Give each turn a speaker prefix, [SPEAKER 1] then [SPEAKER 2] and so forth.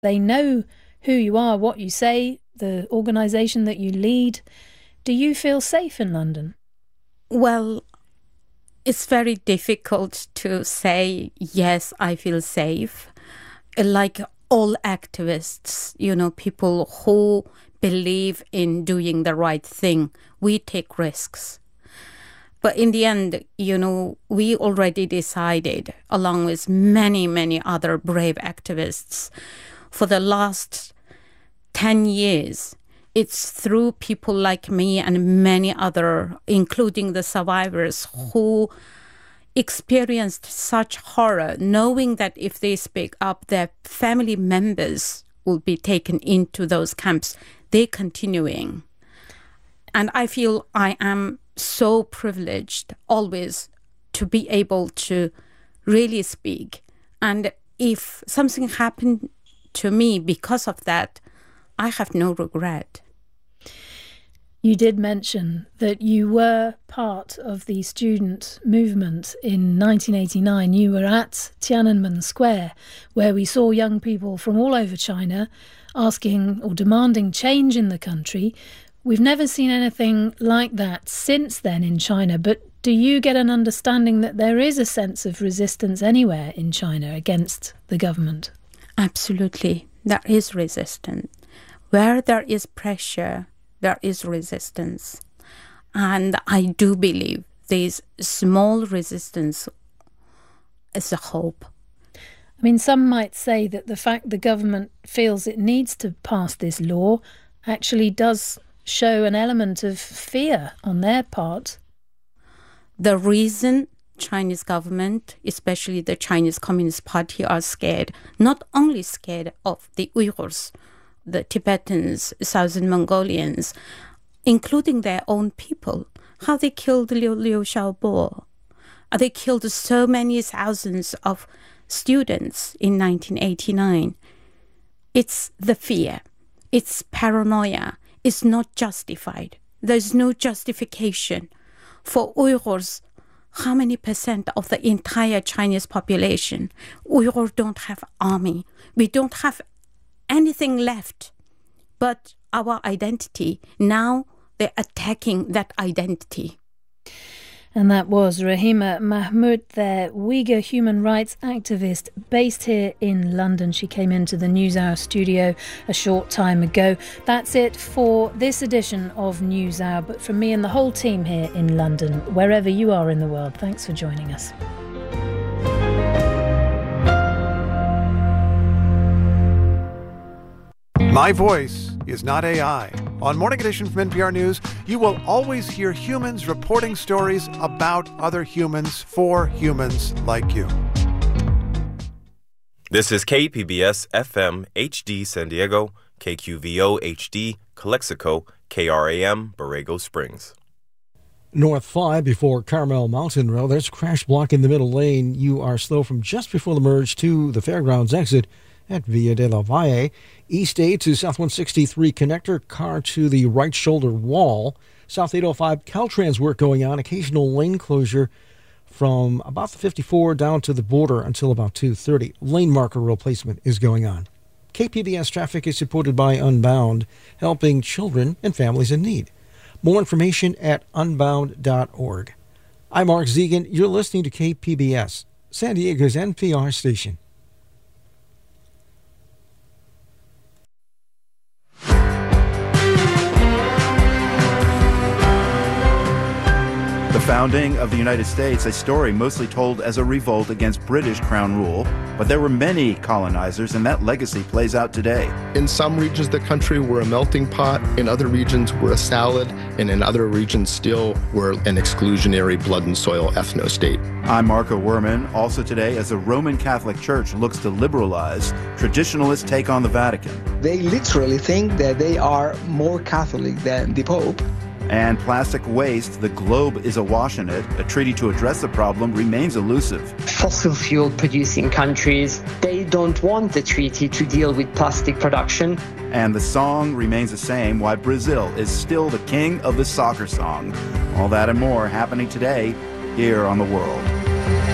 [SPEAKER 1] They know who you are, what you say, the organisation that you lead. Do you feel safe in London?
[SPEAKER 2] Well, it's very difficult to say, yes, I feel safe. Like all activists, people who believe in doing the right thing, we take risks. But in the end, we already decided, along with many, many other brave activists, for the last 10 years, it's through people like me and many other, including the survivors, who experienced such horror, knowing that if they speak up, their family members will be taken into those camps. They're continuing. And I feel I am so privileged always to be able to really speak. And if something happened to me because of that, I have no regret.
[SPEAKER 1] You did mention that you were part of the student movement in 1989. You were at Tiananmen Square, where we saw young people from all over China asking or demanding change in the country. We've never seen anything like that since then in China, but do you get an understanding that there is a sense of resistance anywhere in China against the government?
[SPEAKER 2] Absolutely. There is resistance. Where there is pressure, there is resistance. And I do believe this small resistance is a hope.
[SPEAKER 1] I mean, some might say that the fact the government feels it needs to pass this law actually does show an element of fear on their part.
[SPEAKER 2] The reason Chinese government, especially the Chinese Communist Party, are scared, not only scared of the Uyghurs, the Tibetans, Southern Mongolians, including their own people, how they killed Liu Xiaobo. They killed so many thousands of students in 1989. It's the fear. It's paranoia. It's not justified. There's no justification. For Uyghurs, how many percent of the entire Chinese population? Uyghurs don't have army. We don't have anything left but our identity. Now they're attacking that identity.
[SPEAKER 1] And that was Rahima Mahmood, the Uyghur human rights activist based here in London. She came into the NewsHour studio a short time ago. That's it for this edition of NewsHour. But from me and the whole team here in London, wherever you are in the world, thanks for joining us.
[SPEAKER 3] My voice is not AI. On Morning Edition from NPR News, you will always hear humans reporting stories about other humans for humans like you.
[SPEAKER 4] This is KPBS FM HD San Diego, KQVO HD Calexico, KRAM Borrego Springs.
[SPEAKER 5] North 5 before Carmel Mountain Road. There's a crash block in the middle lane. You are slow from just before the merge to the Fairgrounds exit at Villa de la Valle. East 8 to South 163 connector, car to the right shoulder wall. South 805 Caltrans work going on. Occasional lane closure from about the 54 down to the border until about 2:30. Lane marker replacement is going on. KPBS traffic is supported by Unbound, helping children and families in need. More information at unbound.org. I'm Mark Zegan. You're listening to KPBS, San Diego's NPR station.
[SPEAKER 6] The founding of the United States, a story mostly told as a revolt against British crown rule, but there were many colonizers, and that legacy plays out today.
[SPEAKER 7] In some regions of the country, we're a melting pot. In other regions, we're a salad. And in other regions, still, we're an exclusionary blood and soil ethno-state.
[SPEAKER 6] I'm Marco Werman. Also today, as the Roman Catholic Church looks to liberalize, traditionalists take on the Vatican.
[SPEAKER 8] They literally think that they are more Catholic than the Pope.
[SPEAKER 6] And plastic waste, the globe is awash in it. A treaty to address the problem remains elusive.
[SPEAKER 9] Fossil fuel producing countries, they don't want the treaty to deal with plastic production.
[SPEAKER 6] And the song remains the same, why Brazil is still the king of the soccer song. All that and more happening today here on The World.